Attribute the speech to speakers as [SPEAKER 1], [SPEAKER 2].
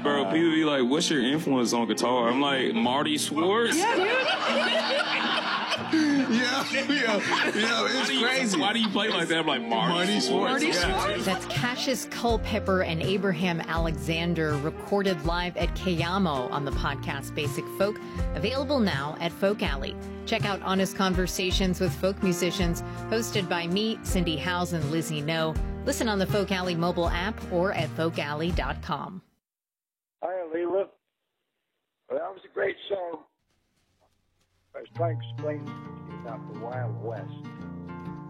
[SPEAKER 1] Bro, people be like, what's your influence on guitar? I'm like, Marty Swartz?
[SPEAKER 2] Yeah, dude.
[SPEAKER 3] It's crazy.
[SPEAKER 1] Why do you play like that? I'm like, Marty Swartz.
[SPEAKER 4] That's Cassius Culpepper and Abraham Alexander, recorded live at Kayamo on the podcast Basic Folk, available now at Folk Alley. Check out Honest Conversations with Folk Musicians, hosted by me, Cindy Howes, and Lizzie No. Listen on the Folk Alley mobile app or at folkalley.com.
[SPEAKER 5] Hi, Leela. Well, that was a great song. I was trying to explain to you about the Wild West.